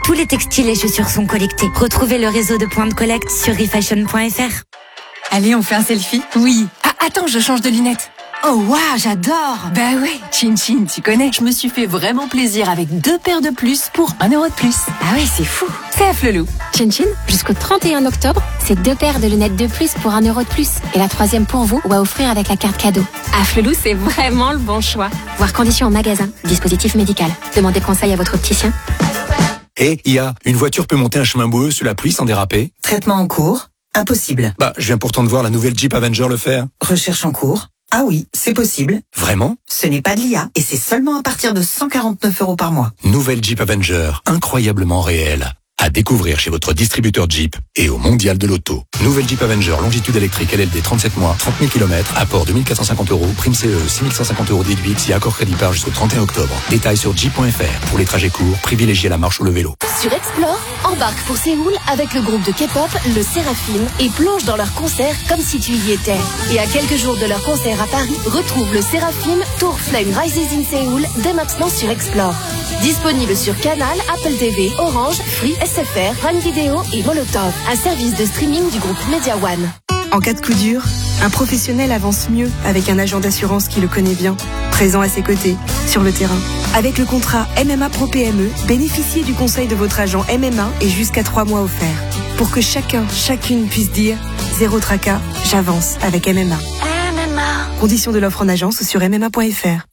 Tous les textiles et chaussures sont collectés. Retrouvez le réseau de points de collecte sur refashion.fr. Allez, on fait un selfie? Oui. Ah, attends, je change de lunettes. Oh waouh, j'adore. Bah ouais, Chin Chin, tu connais. Je me suis fait vraiment plaisir avec 2 paires de plus pour 1 euro de plus. Ah ouais, c'est fou. C'est à Flelou. Chin Chin, jusqu'au 31 octobre, c'est 2 paires de lunettes de plus pour 1 euro de plus. Et la 3e pour vous ou à offrir avec la carte cadeau. À Flelou, c'est vraiment le bon choix. Voir conditions en magasin. Dispositif médical. Demandez conseil à votre opticien. IA, une voiture peut monter un chemin boueux sous la pluie sans déraper? Traitement en cours? Impossible. Je viens pourtant de voir la nouvelle Jeep Avenger le faire. Recherche en cours? Ah oui, c'est possible. Vraiment? Ce n'est pas de l'IA et c'est seulement à partir de 149 € par mois. Nouvelle Jeep Avenger, incroyablement réelle. À découvrir chez votre distributeur Jeep et au Mondial de l'Auto. Nouvelle Jeep Avenger, longitude électrique LLD 37 mois, 30 000 km, apport 2450 €, prime CE 6150 € déduite si accord crédit par jusqu'au 31 octobre. Détails sur jeep.fr. Pour les trajets courts, privilégiez la marche ou le vélo. Sur Explore, embarque pour Séoul avec le groupe de K-pop, le Séraphim, et plonge dans leur concert comme si tu y étais. Et à quelques jours de leur concert à Paris, retrouve le Séraphim Tour Flame Rises in Séoul dès maintenant sur Explore. Disponible sur Canal, Apple TV, Orange, Free, SFR, Prime Video et Molotov, un service de streaming du groupe Media One. En cas de coup dur, un professionnel avance mieux avec un agent d'assurance qui le connaît bien, présent à ses côtés, sur le terrain. Avec le contrat MMA Pro PME, bénéficiez du conseil de votre agent MMA et jusqu'à 3 mois offerts. Pour que chacune puisse dire « Zéro tracas, j'avance avec MMA ». Conditions de l'offre en agence sur MMA.fr.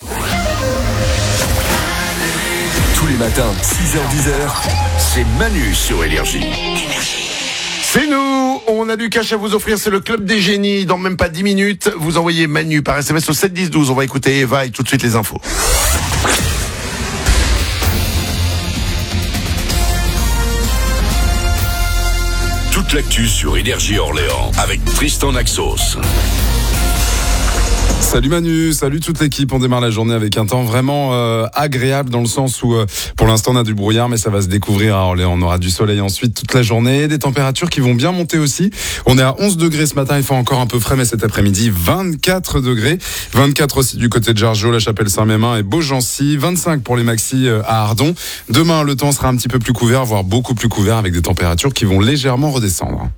Tous les matins, 6h-10h, c'est Manu sur Énergie. C'est nous, on a du cash à vous offrir, c'est le Club des Génies. Dans même pas 10 minutes, vous envoyez Manu par SMS au 7 10 12. On va écouter Eva et tout de suite les infos. Toute l'actu sur Énergie Orléans avec Tristan Naxos. Salut Manu, salut toute l'équipe. On démarre la journée avec un temps vraiment agréable dans le sens où pour l'instant on a du brouillard mais ça va se découvrir à Orléans. On aura du soleil ensuite toute la journée, des températures qui vont bien monter aussi. On est à 11 degrés ce matin, il fait encore un peu frais mais cet après-midi 24 degrés. 24 aussi du côté de Jargeau, la Chapelle-Saint-Mémin et Beaugency. 25 pour les maxis à Ardon. Demain le temps sera un petit peu plus couvert, voire beaucoup plus couvert avec des températures qui vont légèrement redescendre.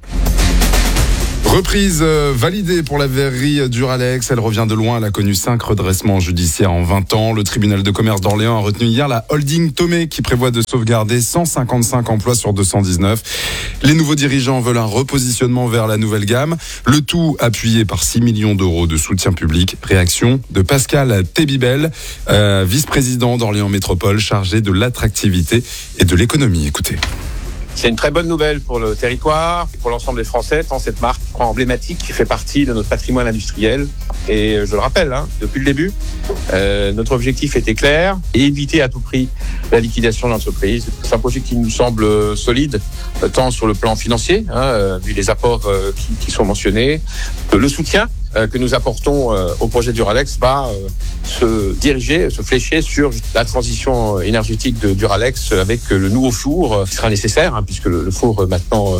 Reprise validée pour la verrerie Duralex. Elle revient de loin. Elle a connu 5 redressements judiciaires en 20 ans. Le tribunal de commerce d'Orléans a retenu hier la holding Tomé qui prévoit de sauvegarder 155 emplois sur 219. Les nouveaux dirigeants veulent un repositionnement vers la nouvelle gamme. Le tout appuyé par 6 millions d'euros de soutien public. Réaction de Pascal Tébibel, vice-président d'Orléans Métropole chargé de l'attractivité et de l'économie. Écoutez. C'est une très bonne nouvelle pour le territoire, pour l'ensemble des Français, tant cette marque emblématique qui fait partie de notre patrimoine industriel. Et je le rappelle, depuis le début, notre objectif était clair, éviter à tout prix la liquidation de l'entreprise. C'est un projet qui nous semble solide, tant sur le plan financier, vu les apports qui sont mentionnés, le soutien que nous apportons au projet Duralex va se flécher sur la transition énergétique de Duralex avec le nouveau four qui sera nécessaire, puisque le four maintenant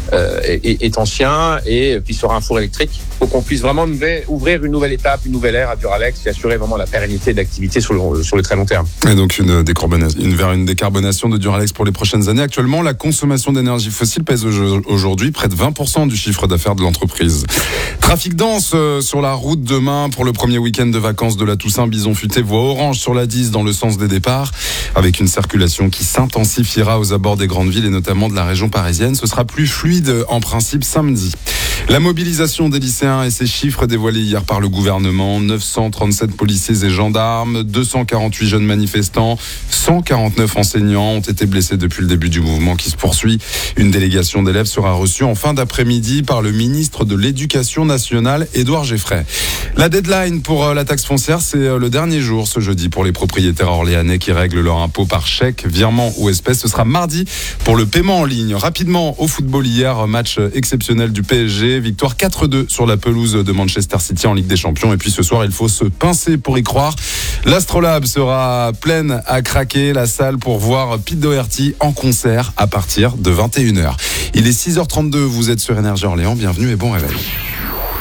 est ancien et puis sera un four électrique, pour qu'on puisse vraiment ouvrir une nouvelle étape, une nouvelle ère à Duralex et assurer vraiment la pérennité de l'activité sur le très long terme. Et donc une décarbonation de Duralex pour les prochaines années. Actuellement, la consommation d'énergie fossile pèse aujourd'hui près de 20% du chiffre d'affaires de l'entreprise. Trafic dense sur la route demain pour le premier week-end de vacances de la Toussaint. Bison futé voie orange sur la 10 dans le sens des départs, avec une circulation qui s'intensifiera aux abords des grandes villes et notamment de la région parisienne. Ce sera plus fluide en principe samedi. La mobilisation des lycéens et ses chiffres dévoilés hier par le gouvernement. 937 policiers et gendarmes, 248 jeunes manifestants, 149 enseignants ont été blessés depuis le début du mouvement qui se poursuit. Une délégation d'élèves sera reçue en fin d'après-midi par le ministre de l'Éducation nationale, Édouard Geffray. La deadline pour la taxe foncière, c'est le dernier jour ce jeudi pour les propriétaires orléanais qui règlent leur impôt par chèque, virement ou espèce. Ce sera mardi pour le paiement en ligne. Rapidement, au football hier, match exceptionnel du PSG. Victoire 4-2 sur la pelouse de Manchester City en Ligue des Champions. Et puis ce soir, il faut se pincer pour y croire. L'Astrolabe sera pleine à craquer. La salle pour voir Pete Doherty en concert à partir de 21h. Il est 6h32, vous êtes sur Énergie Orléans. Bienvenue et bon réveil.